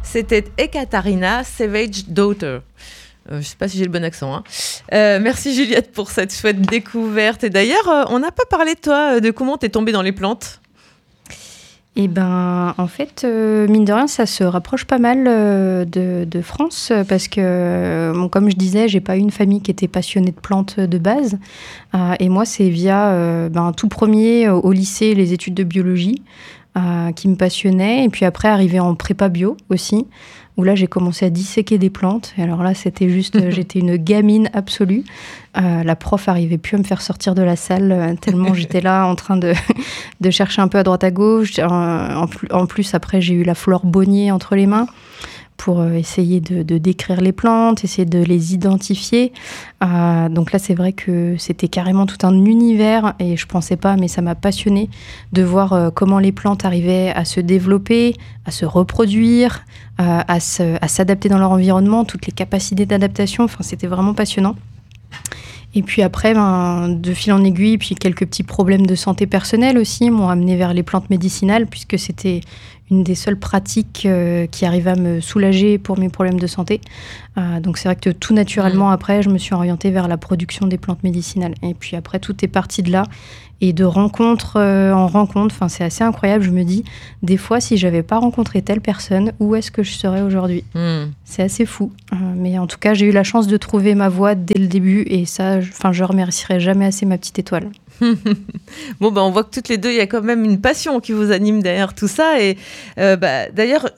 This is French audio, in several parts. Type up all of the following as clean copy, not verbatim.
C'était Ekaterina Savage Daughter. Je ne sais pas si j'ai le bon accent. Hein. Merci Juliette pour cette chouette découverte. Et d'ailleurs, on n'a pas parlé de toi, de comment tu es tombée dans les plantes. Eh ben, en fait, mine de rien, ça se rapproche pas mal de France parce que, comme je disais, j'ai pas eu une famille qui était passionnée de plantes de base. Et moi, c'est via tout premier au lycée, les études de biologie qui me passionnaient. Et puis après, arrivé en prépa bio aussi, où là, j'ai commencé à disséquer des plantes. Et alors là, c'était juste, j'étais une gamine absolue. La prof n'arrivait plus à me faire sortir de la salle tellement j'étais là en train de chercher un peu à droite à gauche. En plus, après, j'ai eu la fleur Bonnier entre les mains pour essayer de décrire les plantes, essayer de les identifier. Donc là, c'est vrai que c'était carrément tout un univers et je pensais pas, mais ça m'a passionnée de voir comment les plantes arrivaient à se développer, à se reproduire, à s'adapter dans leur environnement, toutes les capacités d'adaptation. Enfin, c'était vraiment passionnant. Et puis après, de fil en aiguille, puis quelques petits problèmes de santé personnelle aussi m'ont amené vers les plantes médicinales, puisque c'était une des seules pratiques qui arrivait à me soulager pour mes problèmes de santé. Donc c'est vrai que tout naturellement, après, je me suis orientée vers la production des plantes médicinales. Et puis après, tout est parti de là. Et de rencontre en rencontre, c'est assez incroyable. Je me dis, des fois, si j'avais pas rencontré telle personne, où est-ce que je serais aujourd'hui ? C'est assez fou. Mais en tout cas, j'ai eu la chance de trouver ma voie dès le début. Et ça, je remercierai jamais assez ma petite étoile. Bon, on voit que toutes les deux, il y a quand même une passion qui vous anime derrière tout ça. Et d'ailleurs,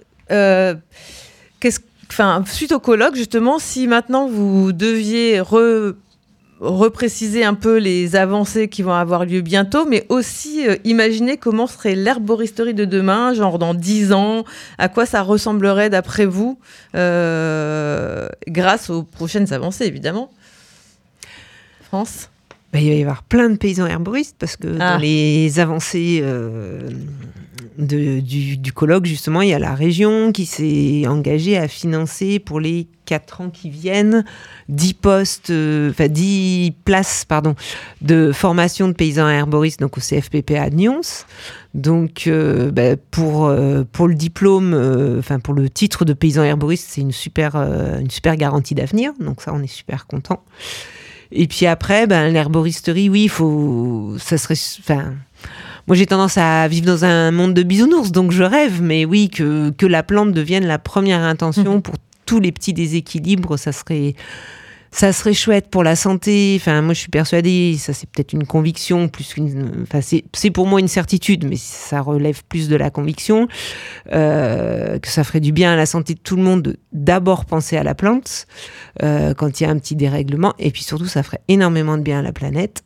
suite au colloque, justement, si maintenant vous deviez repréciser un peu les avancées qui vont avoir lieu bientôt, mais aussi imaginer comment serait l'herboristerie de demain, genre dans 10 ans, à quoi ça ressemblerait d'après vous, grâce aux prochaines avancées, évidemment. France ? Il va y avoir plein de paysans herboristes parce que dans les avancées du colloque, justement, il y a la région qui s'est engagée à financer pour les 4 ans qui viennent 10 places de formation de paysans herboristes donc au CFPPA de Nyons. Donc pour le diplôme, pour le titre de paysan herboriste, c'est une super garantie d'avenir. Donc ça, on est super content. Et puis après, l'herboristerie, oui, moi, j'ai tendance à vivre dans un monde de bisounours, donc je rêve, mais oui, que la plante devienne la première intention pour tous les petits déséquilibres, ça serait chouette pour la santé. Moi, je suis persuadée, ça c'est peut-être une conviction, c'est pour moi une certitude, mais ça relève plus de la conviction, que ça ferait du bien à la santé de tout le monde de d'abord penser à la plante quand il y a un petit dérèglement, et puis surtout, ça ferait énormément de bien à la planète.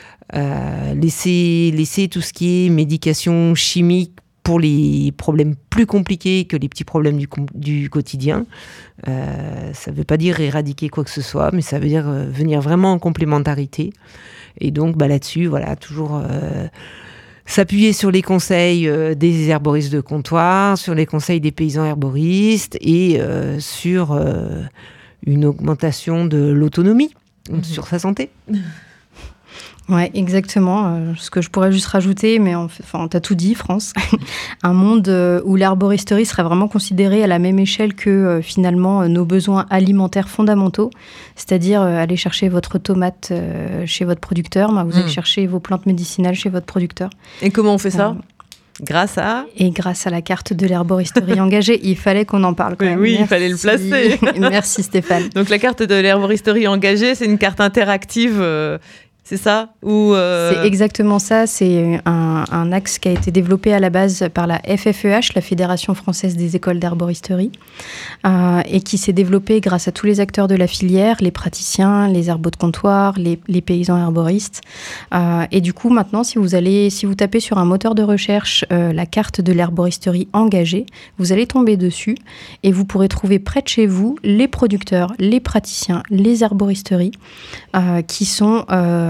Laisser tout ce qui est médication chimique pour les problèmes plus compliqués que les petits problèmes du quotidien. Ça ne veut pas dire éradiquer quoi que ce soit, mais ça veut dire venir vraiment en complémentarité. Et donc là-dessus, toujours s'appuyer sur les conseils des herboristes de comptoir, sur les conseils des paysans herboristes et sur une augmentation de l'autonomie sur sa santé. Ouais, exactement. Ce que je pourrais juste rajouter, mais t'as tout dit, France. Un monde où l'herboristerie serait vraiment considérée à la même échelle que finalement nos besoins alimentaires fondamentaux, c'est-à-dire aller chercher votre tomate chez votre producteur, vous allez chercher vos plantes médicinales chez votre producteur. Et comment on fait ça ? Grâce à la carte de l'herboristerie engagée. Il fallait qu'on en parle quand même. Oui, il fallait le placer. Merci Stéphane. Donc la carte de l'herboristerie engagée, c'est une carte interactive. C'est ça C'est exactement ça. C'est un axe qui a été développé à la base par la FFEH, la Fédération française des écoles d'herboristerie, et qui s'est développé grâce à tous les acteurs de la filière, les praticiens, les herbos de comptoir, les paysans herboristes. Et du coup, maintenant, si vous tapez sur un moteur de recherche la carte de l'herboristerie engagée, vous allez tomber dessus et vous pourrez trouver près de chez vous les producteurs, les praticiens, les herboristeries qui sont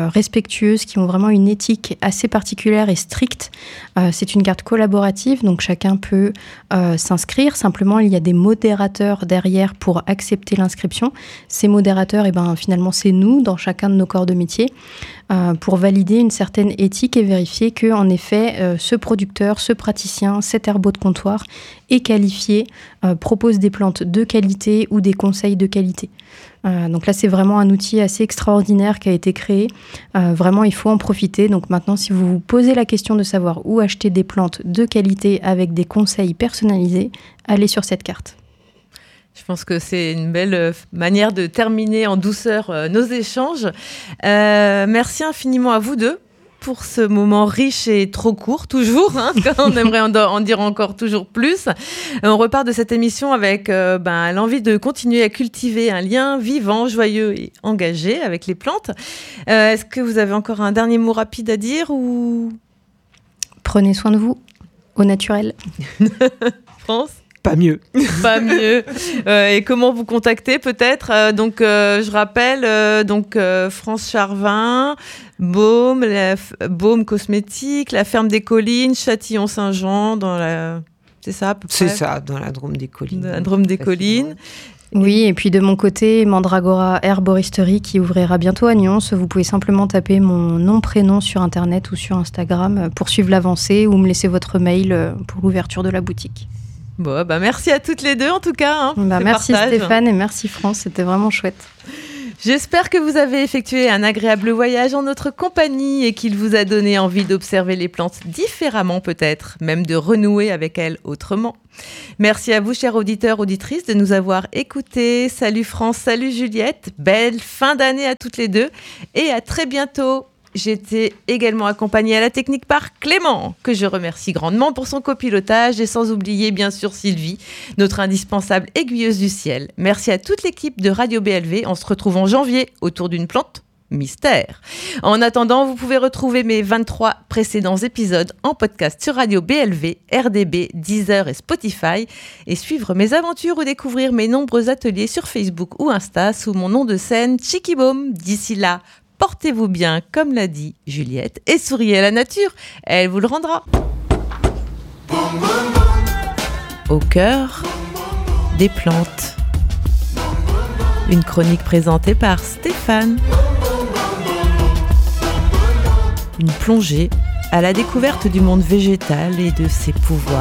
respectueuses, qui ont vraiment une éthique assez particulière et stricte. C'est une carte collaborative, donc chacun peut s'inscrire. Simplement, il y a des modérateurs derrière pour accepter l'inscription. Ces modérateurs, finalement, c'est nous, dans chacun de nos corps de métier, pour valider une certaine éthique et vérifier que, en effet, ce producteur, ce praticien, cet herbo de comptoir est qualifié, propose des plantes de qualité ou des conseils de qualité. Donc là, c'est vraiment un outil assez extraordinaire qui a été créé. Vraiment, il faut en profiter. Donc maintenant, si vous vous posez la question de savoir où acheter des plantes de qualité avec des conseils personnalisés, allez sur cette carte. Je pense que c'est une belle manière de terminer en douceur nos échanges. Merci infiniment à vous deux pour ce moment riche et trop court, toujours. On aimerait en dire encore toujours plus. On repart de cette émission avec l'envie de continuer à cultiver un lien vivant, joyeux et engagé avec les plantes. Est-ce que vous avez encore un dernier mot rapide à dire ou... Prenez soin de vous, au naturel. France ? Pas mieux. Pas mieux. Et comment vous contacter peut-être je rappelle, France Charvin, Baume, Baume Cosmétique, la Ferme des Collines, Châtillon-Saint-Jean, c'est ça à peu près ? C'est ça, dans la Drôme des Collines. La Drôme des Collines. Oui, et puis de mon côté, Mandragora Herboristerie qui ouvrira bientôt à Nyons. Vous pouvez simplement taper mon nom, prénom sur Internet ou sur Instagram pour suivre l'avancée ou me laisser votre mail pour l'ouverture de la boutique. Bon, merci à toutes les deux en tout cas. Merci Stéphane et merci France, c'était vraiment chouette. J'espère que vous avez effectué un agréable voyage en notre compagnie et qu'il vous a donné envie d'observer les plantes différemment peut-être, même de renouer avec elles autrement. Merci à vous, chers auditeurs, auditrices, de nous avoir écoutés. Salut France, salut Juliette, belle fin d'année à toutes les deux et à très bientôt. J'étais également accompagnée à la technique par Clément, que je remercie grandement pour son copilotage et sans oublier bien sûr Sylvie, notre indispensable aiguilleuse du ciel. Merci à toute l'équipe de Radio BLV. On se retrouve en janvier autour d'une plante mystère. En attendant, vous pouvez retrouver mes 23 précédents épisodes en podcast sur Radio BLV, RDB, Deezer et Spotify et suivre mes aventures ou découvrir mes nombreux ateliers sur Facebook ou Insta sous mon nom de scène Chikiboom. D'ici là, portez-vous bien, comme l'a dit Juliette, et souriez à la nature, elle vous le rendra. Au cœur des plantes. Une chronique présentée par Stéphane. Une plongée à la découverte du monde végétal et de ses pouvoirs.